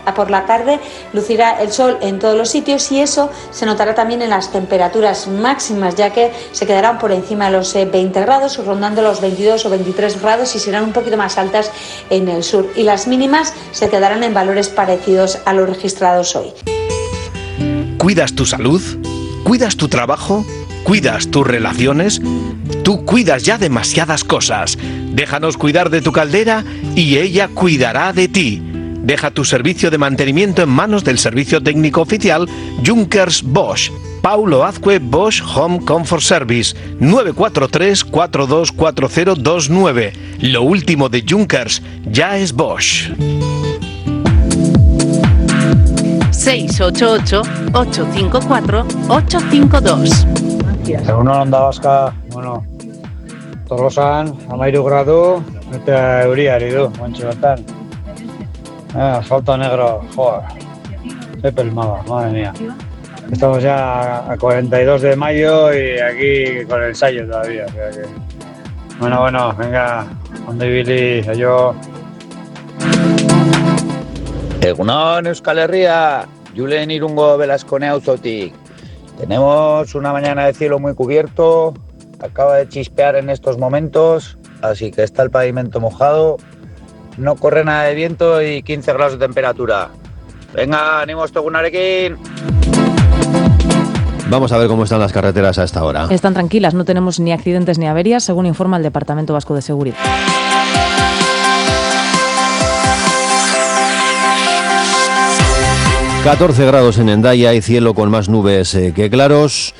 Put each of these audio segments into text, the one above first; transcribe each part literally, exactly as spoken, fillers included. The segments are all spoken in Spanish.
por la tarde lucirá el sol en todos los sitios y eso se notará también en las temperaturas máximas, ya que se quedarán por encima de los veinte grados, rondando los veintidós o veintitrés grados y serán un poquito más altas en el sur. Y las mínimas se quedarán en valores parecidos a los registrados hoy. ¿Cuidas tu salud? ¿Cuidas tu trabajo? ¿Cuidas tus relaciones? Tú cuidas ya demasiadas cosas. Déjanos cuidar de tu caldera y ella cuidará de ti. Deja tu servicio de mantenimiento en manos del servicio técnico oficial Junkers Bosch. Paulo Azcue Bosch Home Comfort Service, nueve cuatro tres, cuatro dos cuatro cero dos nueve. Lo último de Junkers ya es Bosch. seis ocho ocho, ocho cinco cuatro, ocho cinco dos. Egun on Onda Vasca, bueno, Tolosan, amairu gradu, eta euriari du, montxe batan. Ah, asfalto negro, joder, qué pelmada, madre mía. Estamos ya a cuarenta y dos de mayo y aquí con el ensayo todavía, o sea que... Bueno, bueno, venga, onde ibili, yo... Egunon, Euskal Herria, Julen Irungo Velascone auzotik. Tenemos una mañana de cielo muy cubierto, acaba de chispear en estos momentos, así que está el pavimento mojado, no corre nada de viento y quince grados de temperatura. Venga, ánimos Togunarekin. Vamos a ver cómo están las carreteras a esta hora. Están tranquilas, no tenemos ni accidentes ni averías, según informa el Departamento Vasco de Seguridad. catorce grados en Hendaya y cielo con más nubes eh, que claros.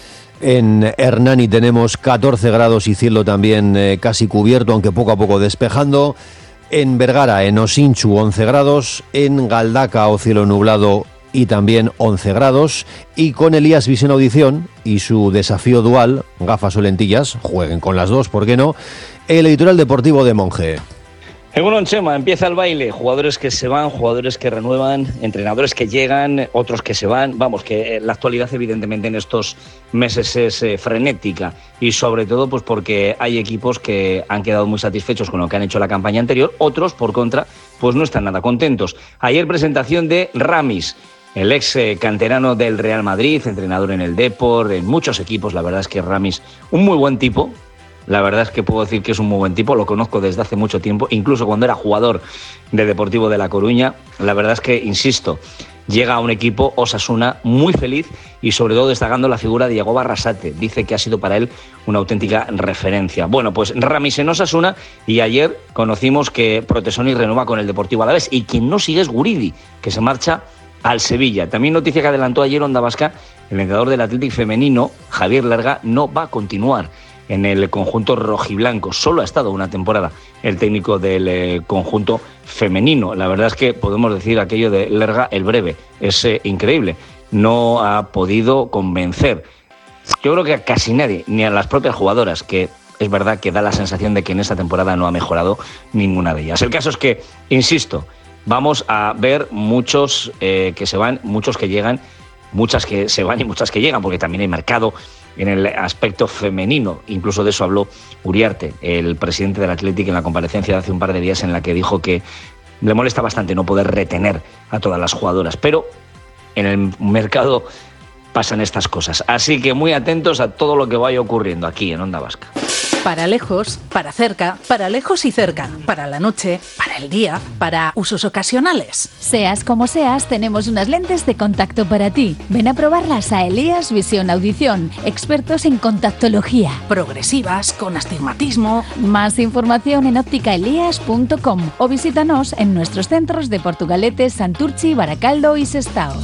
En Hernani tenemos catorce grados y cielo también eh, casi cubierto, aunque poco a poco despejando. En Vergara, en Osinchu, once grados. En Galdacao, cielo nublado y también once grados. Y con Elías Visión Audición y su desafío dual, gafas o lentillas, jueguen con las dos, ¿por qué no? El Litoral Deportivo de Monje. Egunon, Chema, empieza el baile, jugadores que se van, jugadores que renuevan, entrenadores que llegan, otros que se van, vamos, que la actualidad evidentemente en estos meses es eh, frenética y sobre todo pues porque hay equipos que han quedado muy satisfechos con lo que han hecho la campaña anterior, otros por contra pues no están nada contentos. Ayer presentación de Ramis, el ex eh, canterano del Real Madrid, entrenador en el Depor, en muchos equipos, la verdad es que Ramis, un muy buen tipo. La verdad es que puedo decir que es un muy buen tipo, lo conozco desde hace mucho tiempo, incluso cuando era jugador de Deportivo de La Coruña. La verdad es que, insisto, llega a un equipo, Osasuna, muy feliz y sobre todo destacando la figura de Yagoba Arrasate. Dice que ha sido para él una auténtica referencia. Bueno, pues Ramis en Osasuna y ayer conocimos que Protesoni renueva con el Deportivo Alavés y quien no sigue es Guridi, que se marcha al Sevilla. También noticia que adelantó ayer Onda Vasca, el entrenador del Athletic femenino, Javier Lerga, no va a continuar en el conjunto rojiblanco. Solo ha estado una temporada el técnico del eh, conjunto femenino. La verdad es que podemos decir aquello de Lerga el breve. Es eh, increíble. No ha podido convencer. Yo creo que a casi nadie, ni a las propias jugadoras, que es verdad que da la sensación de que en esta temporada no ha mejorado ninguna de ellas. El caso es que, insisto, vamos a ver muchos eh, que se van, muchos que llegan, muchas que se van y muchas que llegan, porque también hay mercado en el aspecto femenino. Incluso de eso habló Uriarte, el presidente del Athletic, en la comparecencia de hace un par de días, en la que dijo que le molesta bastante no poder retener a todas las jugadoras, pero en el mercado pasan estas cosas. Así que muy atentos a todo lo que vaya ocurriendo aquí en Onda Vasca. Para lejos, para cerca, para lejos y cerca, para la noche, para el día, para usos ocasionales. Seas como seas, tenemos unas lentes de contacto para ti. Ven a probarlas a Elías Visión Audición, expertos en contactología. Progresivas, con astigmatismo. Más información en óptica elías punto com o visítanos en nuestros centros de Portugalete, Santurchi, Baracaldo y Sestao.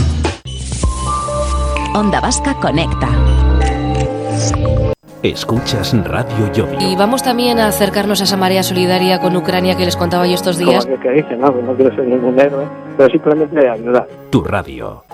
Onda Vasca conecta. Escuchas Radio Llodio. Y vamos también a acercarnos a esa marea solidaria con Ucrania que les contaba yo estos días. Como que dicen, no, no quiero ser ningún héroe, pero simplemente ayudar. Tu radio.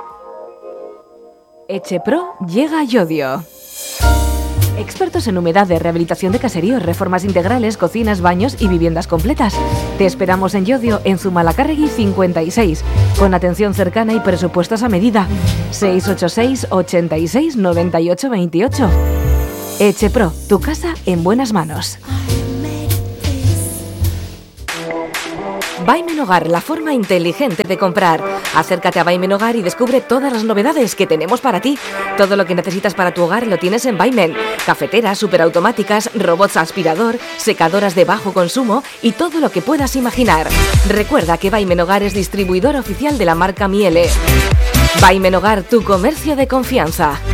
Echepro llega a Llodio. Expertos en humedades, rehabilitación de caseríos, reformas integrales, cocinas, baños y viviendas completas. Te esperamos en Llodio, en Zumalacárregui cincuenta y seis, con atención cercana y presupuestos a medida. seis ocho seis, ochenta y seis, noventa y ocho veintiocho. Echepro, tu casa en buenas manos. Baimen Hogar, la forma inteligente de comprar. Acércate a Baimen Hogar y descubre todas las novedades que tenemos para ti. Todo lo que necesitas para tu hogar lo tienes en Baimen. Cafeteras superautomáticas, robots aspirador, secadoras de bajo consumo y todo lo que puedas imaginar. Recuerda que Baimen Hogar es distribuidor oficial de la marca Miele. Baimen Hogar, tu comercio de confianza.